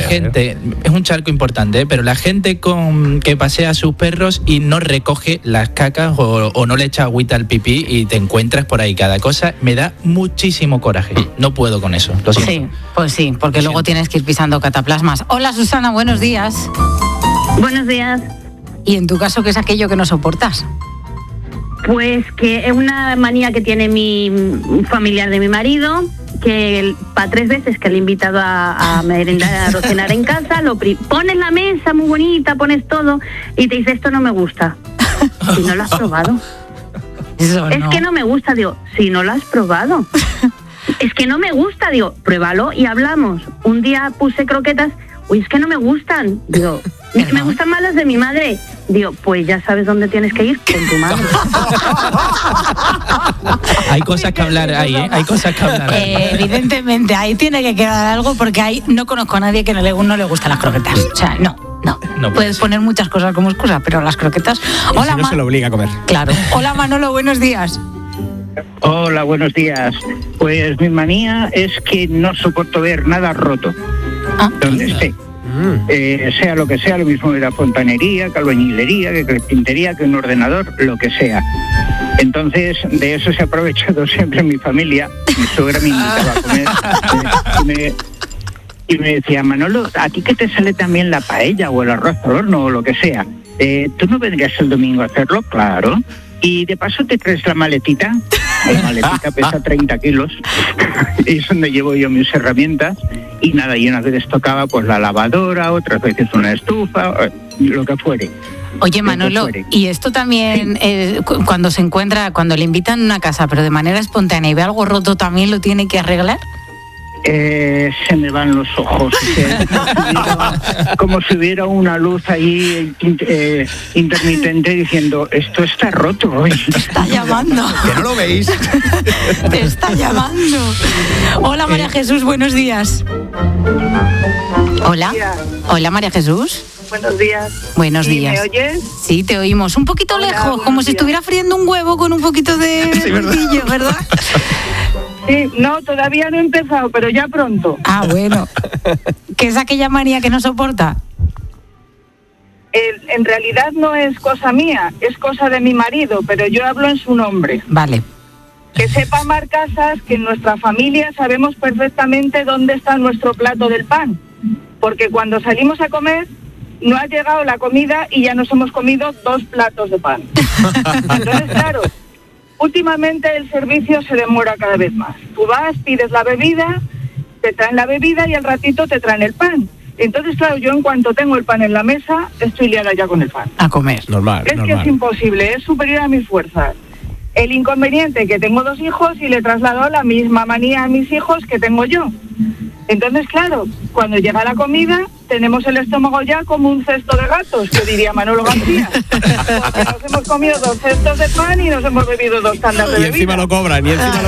gente, es un charco importante, pero la gente que pasea a sus perros y no recoge las cacas o no le echa agüita al pipí y te encuentras por ahí cada cosa, me da muchísimo coraje. No puedo con eso, lo siento. Sí, pues sí, porque luego tienes que ir pisando cataplasmas. Hola Susana, buenos días. Buenos días. ¿Y en tu caso qué es aquello que no soportas? Pues que es una manía que tiene un familiar de mi marido, que para 3 veces que le he invitado a merendar, a cenar en casa, pones la mesa muy bonita, pones todo y te dice, esto no me gusta. Si no lo has probado. Eso es no. que no me gusta, digo, si no lo has probado. Es que no me gusta, digo, pruébalo y hablamos. Un día puse croquetas, uy, es que no me gustan. Digo, me gustan más las de mi madre. Digo, pues ya sabes dónde tienes que ir, con tu madre. Hay cosas que hablar ahí, ¿eh? Hay cosas que hablar ahí. Evidentemente, ahí tiene que quedar algo porque ahí no conozco a nadie que no le gustan las croquetas. O sea, no. Puedes poner muchas cosas como excusa, pero las croquetas... Hola, si no se lo obliga a comer. Claro. Hola Manolo, buenos días. Hola, buenos días. Pues mi manía es que no soporto ver nada roto, donde esté. Sea lo que sea, lo mismo de la fontanería, que albañilería, que carpintería, que un ordenador, lo que sea. Entonces, de eso se ha aprovechado siempre mi familia. Mi suegra me invitaba a comer y me decía, Manolo, ¿a ti que te sale también la paella o el arroz al horno o lo que sea? ¿Tú no vendrías el domingo a hacerlo? Claro. Y de paso te traes la maletita. La maletita pesa 30 kilos. Es donde llevo yo mis herramientas. Y nada, y unas veces tocaba pues la lavadora, otras veces una estufa, lo que fuere. Oye Manolo, y esto también, cuando le invitan a una casa, pero de manera espontánea y ve algo roto, ¿también lo tiene que arreglar? Se me van los ojos. Como si hubiera una luz ahí intermitente diciendo, esto está roto. Te está llamando. Que no lo veis. Te está llamando. Hola María Jesús, buenos días. Hola. Hola María Jesús. Buenos días. Buenos días. ¿Me oyes? Sí, te oímos. Un poquito lejos, como si estuviera friendo un huevo con un poquito de brillo, ¿verdad? Sí, no, todavía no he empezado, pero ya pronto. Ah, bueno. ¿Qué es aquella manía que no soporta? En realidad no es cosa mía, es cosa de mi marido, pero yo hablo en su nombre. Vale. Que sepa Mar Casas que en nuestra familia sabemos perfectamente dónde está nuestro plato del pan, porque cuando salimos a comer no ha llegado la comida y ya nos hemos comido 2 platos de pan. Entonces, claro, últimamente el servicio se demora cada vez más. Tú vas, pides la bebida, te traen la bebida y al ratito te traen el pan. Entonces, claro, yo en cuanto tengo el pan en la mesa, estoy liada ya con el pan. A comer. Normal. Que es imposible, es superior a mis fuerzas. El inconveniente que tengo 2 hijos y le traslado la misma manía a mis hijos que tengo yo. Entonces, claro, cuando llega la comida, tenemos el estómago ya como un cesto de gatos, que diría Manolo García. Porque nos hemos comido 2 cestos de pan y nos hemos bebido 2 tandas de bebida. Y encima lo cobran.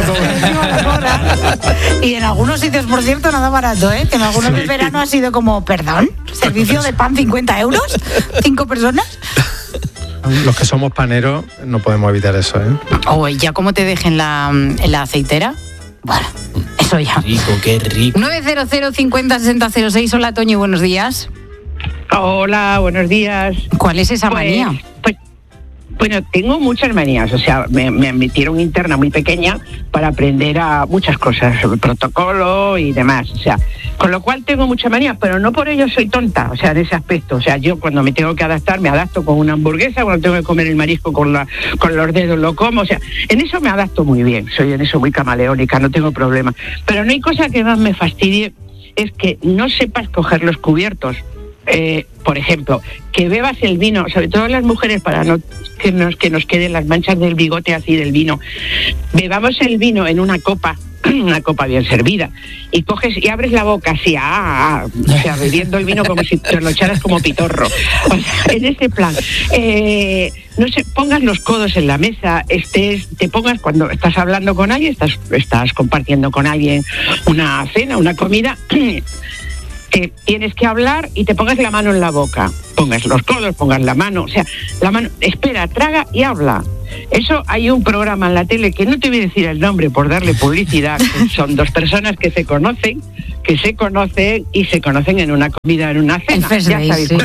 Y en algunos sitios, por cierto, nada barato, ¿eh? Que en algunos de verano ha sido como, ¿perdón? ¿Servicio de pan 50 euros? ¿5 personas? Los que somos paneros no podemos evitar eso, ¿eh? O ya como te dejen en la aceitera. Bueno, eso ya. Rico, qué rico. 900 50 60 06. Hola, Toño, buenos días. Hola, buenos días. ¿Cuál es esa manía? Bueno, tengo muchas manías, o sea, me metieron interna muy pequeña para aprender a muchas cosas, sobre protocolo y demás, o sea, con lo cual tengo muchas manías, pero no por ello soy tonta, o sea, en ese aspecto, o sea, yo cuando me tengo que adaptar, me adapto con una hamburguesa, cuando tengo que comer el marisco con los dedos lo como, o sea, en eso me adapto muy bien, soy en eso muy camaleónica, no tengo problema, pero no hay cosa que más me fastidie, es que no sepas coger los cubiertos. Por ejemplo, que bebas el vino, sobre todo las mujeres, para no que nos queden las manchas del bigote así del vino, bebamos el vino en una copa bien servida, y coges y abres la boca así, o sea, bebiendo el vino como si te lo echaras como pitorro, o sea, en ese plan. No sé, pongas los codos en la mesa, te pongas cuando estás hablando con alguien, estás compartiendo con alguien una cena, una comida, que tienes que hablar y te pongas la mano en la boca. Pongas los codos, pongas la mano, o sea, la mano, espera, traga y habla. Eso hay un programa en la tele que no te voy a decir el nombre por darle publicidad, que son dos personas que se conocen y se conocen en una comida, en una cena. Ya sabéis. Sí.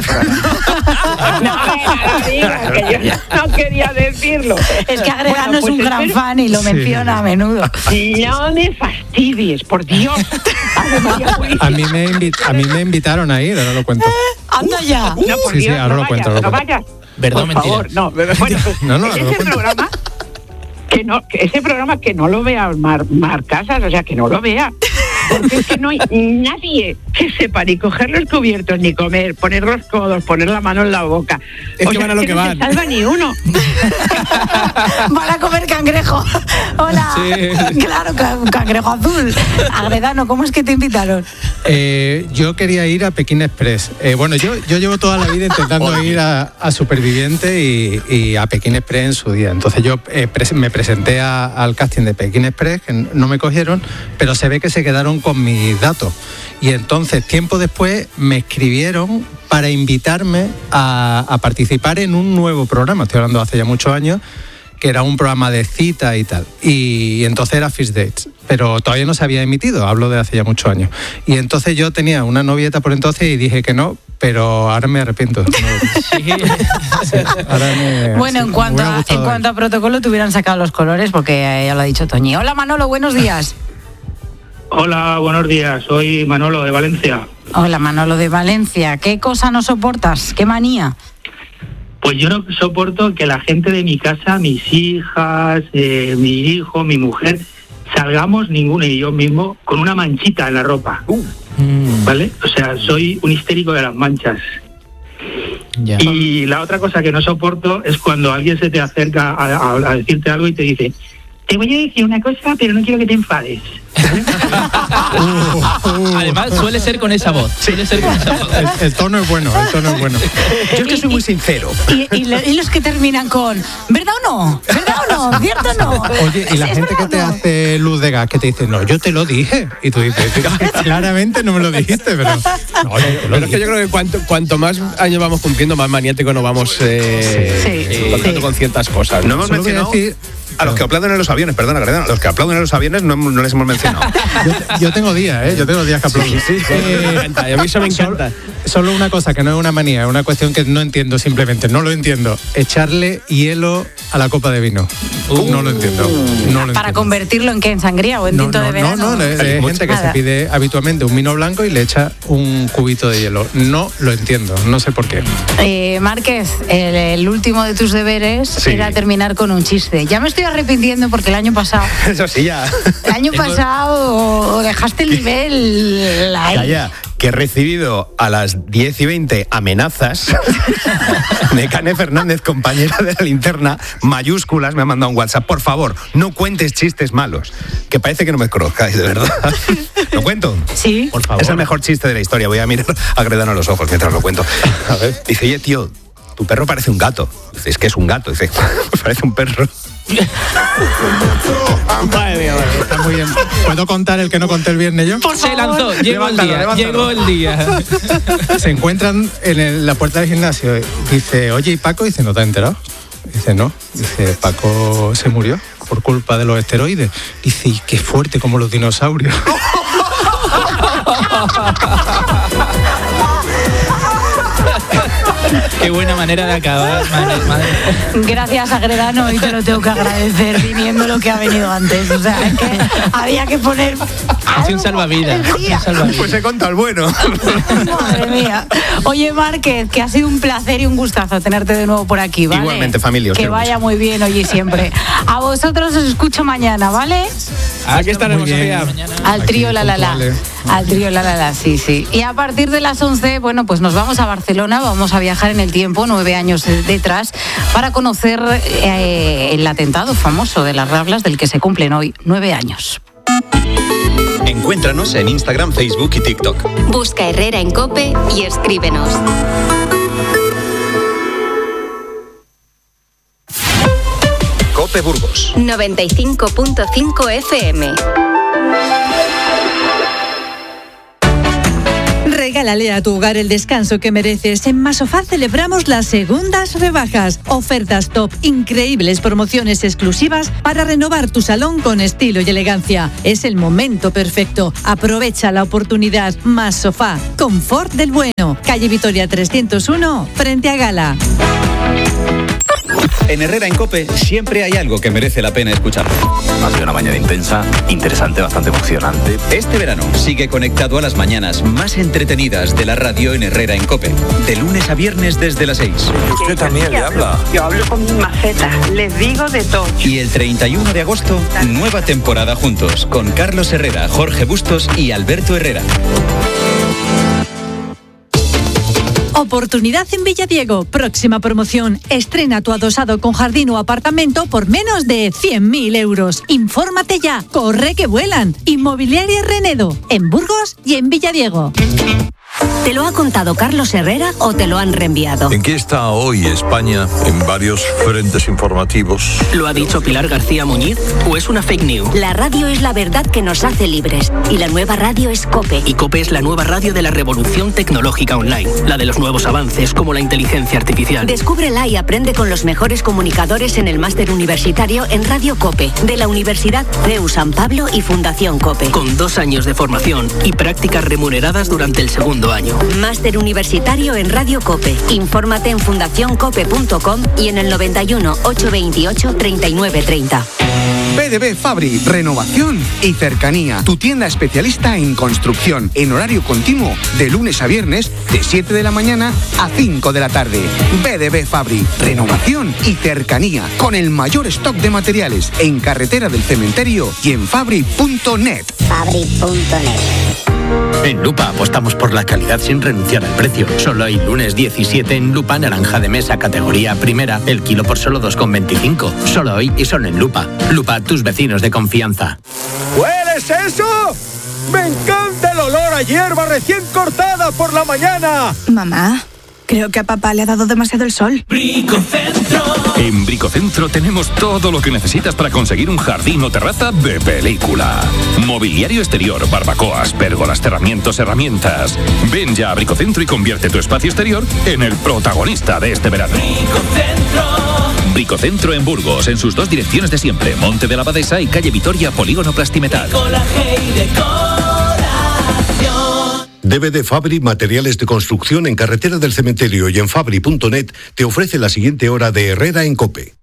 Que yo no quería decirlo. Es que Agredano es un gran fan y lo menciona a menudo. No me fastidies, por Dios. A mí me invitaron a ir, ahora lo cuento. Anda ya. No, por Dios, ahora lo cuento. No vayas. Verdad, por favor, no. Bueno, pues, ese programa que no lo vea Mar Casas, o sea, que no lo vea. Porque es que no hay nadie que sepa ni coger los cubiertos, ni comer, poner los codos, poner la mano en la boca. Es que van a lo que no van. No se salva ni uno. Van a comer cangrejo. Hola. Sí. Claro, cangrejo azul. Agredano, ¿cómo es que te invitaron? Yo quería ir a Pekín Express. Bueno, yo llevo toda la vida intentando ir a Superviviente y a Pekín Express en su día. Entonces yo me presenté al casting de Pekín Express, que no me cogieron, pero se ve que se quedaron con mis datos. Y entonces, tiempo después, me escribieron para invitarme a participar en un nuevo programa. Estoy hablando de hace ya muchos años, que era un programa de cita y tal. Y entonces era First Dates, pero todavía no se había emitido, hablo de hace ya muchos años. Y entonces yo tenía una novieta por entonces y dije que no, pero ahora me arrepiento. Bueno, en cuanto a protocolo, te hubieran sacado los colores, porque ya lo ha dicho Toñi. Hola Manolo, buenos días. Hola, buenos días. Soy Manolo de Valencia. Hola Manolo de Valencia. ¿Qué cosa no soportas? ¿Qué manía? Pues yo no soporto que la gente de mi casa, mis hijas, mi hijo, mi mujer, salgamos, ninguno y yo mismo, con una manchita en la ropa. ¿Vale? O sea, soy un histérico de las manchas. Yeah. Y la otra cosa que no soporto es cuando alguien se te acerca a decirte algo y te dice: te voy a decir una cosa, pero no quiero que te enfades. Además, suele ser con esa voz. El tono es bueno, Yo es que soy muy sincero. Y los que terminan con ¿verdad o no? ¿Verdad o no? ¿Cierto o no? Oye, y la gente que te hace luz de gas, que te dice, no, yo te lo dije. Y tú dices, claramente no me lo dijiste, pero... No, pero es que yo creo que cuanto más años vamos cumpliendo, más maniático nos vamos con ciertas cosas. No hemos mencionado... A los que aplauden en los aviones, perdona, a los que aplauden en los aviones no les hemos mencionado. Yo tengo días, yo tengo días que aplauden. Sí, me encanta, a mí eso me encanta. Solo una cosa que no es una manía, es una cuestión que no entiendo simplemente, no lo entiendo. Echarle hielo a la copa de vino. No lo entiendo. ¿Para convertirlo en qué? ¿En sangría o en tinto de verano? No, hay gente que se pide habitualmente un vino blanco y le echa un cubito de hielo. No lo entiendo, no sé por qué. Márquez, el último de tus deberes era terminar con un chiste. Ya me estoy arrepintiendo porque el año pasado... Eso sí, ya. El año pasado dejaste el nivel ahí. Calla, que he recibido a las 10:20 amenazas de Cane Fernández, compañera de la linterna, mayúsculas, me ha mandado un WhatsApp. Por favor, no cuentes chistes malos, que parece que no me conozcáis, de verdad. ¿Lo cuento? Sí. Por favor. Es el mejor chiste de la historia. Voy a mirar a Agredano a los ojos mientras lo cuento. A ver. Dice, oye, tío, tu perro parece un gato. Dice, es que es un gato. Dice, parece un perro. Madre mía, está muy bien. ¿Puedo contar el que no conté el viernes yo? Se lanzó, llegó el día. Se encuentran en la puerta del gimnasio. Dice, oye, ¿y Paco? Dice, ¿no te has enterado? Dice, no. Dice, Paco se murió por culpa de los esteroides. Dice, y qué fuerte como los dinosaurios. Qué buena manera de acabar. Madre. Gracias, Agredano, y te lo tengo que agradecer viniendo lo que ha venido antes. O sea, es que había que poner... Hace un salvavidas. Pues he contado el bueno. Madre mía. Oye, Márquez, que ha sido un placer y un gustazo tenerte de nuevo por aquí, ¿vale? Igualmente, familia. Que vaya muy bien hoy y siempre. A vosotros os escucho mañana, ¿vale? Aquí estaremos, Sofía. Al trío La La La. Al trío La La La, sí. Y a partir de las 11, bueno, pues nos vamos a Barcelona, vamos a viajar en el tiempo, 9 años detrás, para conocer el atentado famoso de las Ramblas, del que se cumplen hoy 9 años. Encuéntranos en Instagram, Facebook y TikTok. Busca Herrera en COPE y escríbenos. COPE Burgos 95.5 FM. Regálale a tu hogar el descanso que mereces. En Masofá celebramos las segundas rebajas. Ofertas top, increíbles promociones exclusivas para renovar tu salón con estilo y elegancia. Es el momento perfecto. Aprovecha la oportunidad. Masofá, confort del bueno. Calle Vitoria 301, frente a Gala. En Herrera en COPE siempre hay algo que merece la pena escuchar. Ha sido una mañana intensa, interesante, bastante emocionante. Este verano sigue conectado a las mañanas más entretenidas de la radio en Herrera en COPE. De lunes a viernes desde las 6. Usted también le habla. Yo hablo con mi maceta, les digo de todo. Y el 31 de agosto, nueva temporada juntos con Carlos Herrera, Jorge Bustos y Alberto Herrera. Oportunidad en Villadiego. Próxima promoción. Estrena tu adosado con jardín o apartamento por menos de 100.000 euros. Infórmate ya. Corre que vuelan. Inmobiliaria Renedo. En Burgos y en Villadiego. ¿Te lo ha contado Carlos Herrera o te lo han reenviado? ¿En qué está hoy España en varios frentes informativos? ¿Lo ha dicho Pilar García Muñiz o es una fake news? La radio es la verdad que nos hace libres y la nueva radio es COPE. Y COPE es la nueva radio de la revolución tecnológica online, la de los nuevos avances como la inteligencia artificial. Descúbrela y aprende con los mejores comunicadores en el máster universitario en Radio COPE de la Universidad CEU San Pablo y Fundación COPE. Con 2 años de formación y prácticas remuneradas durante el segundo año. Máster universitario en Radio COPE. Infórmate en fundacioncope.com y en el 91 828 3930. BDB Fabri, renovación y cercanía. Tu tienda especialista en construcción, en horario continuo, de lunes a viernes, de 7 de la mañana a 5 de la tarde. BDB Fabri, renovación y cercanía, con el mayor stock de materiales en Carretera del Cementerio y en fabri.net. Fabri.net. En Lupa apostamos por la calidad sin renunciar al precio. Solo hay lunes 17 en Lupa, naranja de mesa categoría primera, el kilo por solo 2,25. Solo hoy y solo en Lupa. Lupa, tus vecinos de confianza. ¿Hueles eso? ¡Me encanta el olor a hierba recién cortada por la mañana! Mamá, creo que a papá le ha dado demasiado el sol. Bricocentro. En Bricocentro tenemos todo lo que necesitas para conseguir un jardín o terraza de película. Mobiliario exterior, barbacoas, pérgolas, cerramientos, herramientas. Ven ya a Bricocentro y convierte tu espacio exterior en el protagonista de este verano. Bricocentro en Burgos, en sus 2 direcciones de siempre, Monte de la Abadesa y calle Vitoria, Polígono Plastimetal. DVD Fabri, materiales de construcción en Carretera del Cementerio y en fabri.net te ofrece la siguiente hora de Herrera en COPE.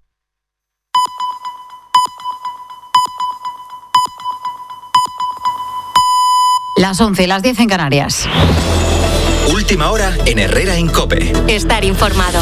Las 11, las 10 en Canarias. Última hora en Herrera en COPE. Estar informado.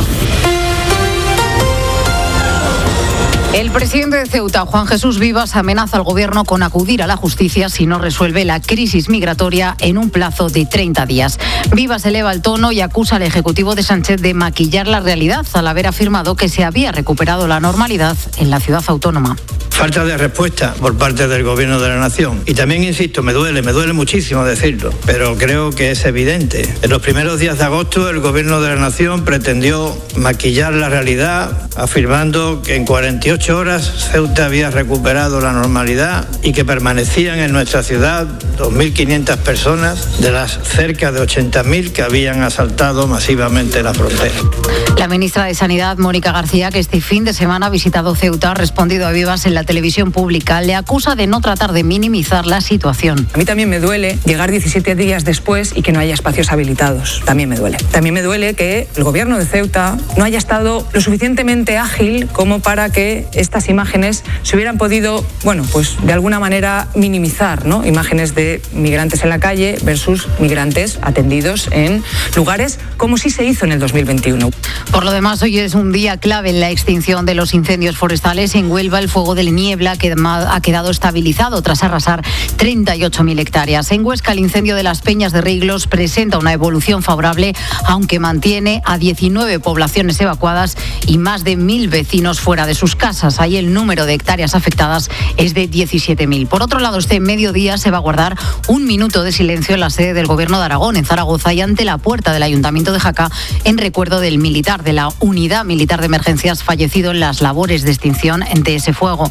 El presidente de Ceuta, Juan Jesús Vivas, amenaza al gobierno con acudir a la justicia si no resuelve la crisis migratoria en un plazo de 30 días. Vivas eleva el tono y acusa al Ejecutivo de Sánchez de maquillar la realidad al haber afirmado que se había recuperado la normalidad en la ciudad autónoma. Falta de respuesta por parte del Gobierno de la Nación. Y también, insisto, me duele muchísimo decirlo, pero creo que es evidente. En los primeros días de agosto, el Gobierno de la Nación pretendió maquillar la realidad, afirmando que en 48 horas Ceuta había recuperado la normalidad y que permanecían en nuestra ciudad 2.500 personas de las cerca de 80.000 que habían asaltado masivamente la frontera. La ministra de Sanidad, Mónica García, que este fin de semana ha visitado Ceuta, ha respondido a Vivas en la televisión pública, le acusa de no tratar de minimizar la situación. A mí también me duele llegar 17 días después y que no haya espacios habilitados. También me duele. También me duele que el gobierno de Ceuta no haya estado lo suficientemente ágil como para que estas imágenes se hubieran podido, pues de alguna manera minimizar, ¿no? Imágenes de migrantes en la calle versus migrantes atendidos en lugares como sí se hizo en el 2021. Por lo demás, hoy es un día clave en la extinción de los incendios forestales. En Huelva, el fuego del Niebla ha quedado estabilizado tras arrasar 38.000 hectáreas. En Huesca, el incendio de las Peñas de Riglos presenta una evolución favorable, aunque mantiene a 19 poblaciones evacuadas y más de 1.000 vecinos fuera de sus casas. Ahí el número de hectáreas afectadas es de 17.000. Por otro lado, este mediodía se va a guardar un minuto de silencio en la sede del Gobierno de Aragón, en Zaragoza, y ante la puerta del Ayuntamiento de Jaca, en recuerdo del militar de la Unidad Militar de Emergencias fallecido en las labores de extinción de ese fuego.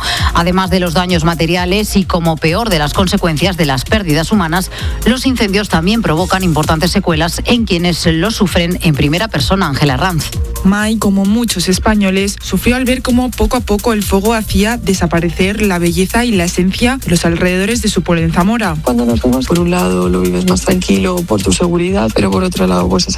Además de los daños materiales y como peor de las consecuencias de las pérdidas humanas, los incendios también provocan importantes secuelas en quienes los sufren en primera persona. Ángela Ranz. Mai, como muchos españoles, sufrió al ver cómo poco a poco el fuego hacía desaparecer la belleza y la esencia de los alrededores de su pueblo en Zamora. Cuando nos fuimos, por un lado lo vives más tranquilo por tu seguridad, pero por otro lado pues es